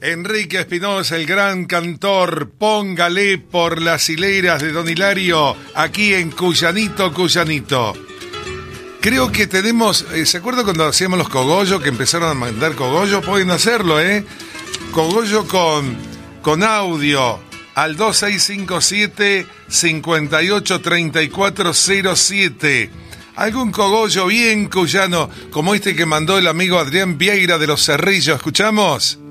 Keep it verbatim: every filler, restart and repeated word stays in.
Enrique Espinosa, el gran cantor, póngale por las hileras de Don Hilario, aquí en Cuyanito, Cuyanito. Creo que tenemos, eh, ¿se acuerdan cuando hacíamos los cogollos, que empezaron a mandar cogollos? Pueden hacerlo, ¿eh? Cogollo con, con audio al dos seis cinco siete, cinco ocho tres cuatro cero siete. Algún cogollo bien cuyano, como este que mandó el amigo Adrián Vieira de Los Cerrillos. ¿Escuchamos?